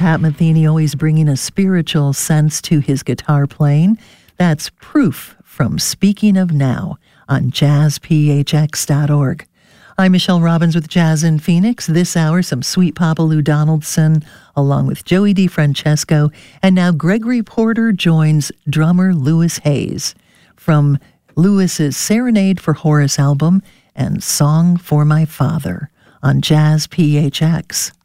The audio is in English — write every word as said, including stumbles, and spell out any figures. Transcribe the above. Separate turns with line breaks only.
Pat Metheny always bringing a spiritual sense to his guitar playing. That's Proof from Speaking of Now on jazz p h x dot org. I'm Michelle Robbins with Jazz in Phoenix. This hour, some sweet Papa Lou Donaldson, along with Joey DeFrancesco. And now Gregory Porter joins drummer Louis Hayes from Louis's Serenade for Horace album and Song for My Father on Jazz P H X.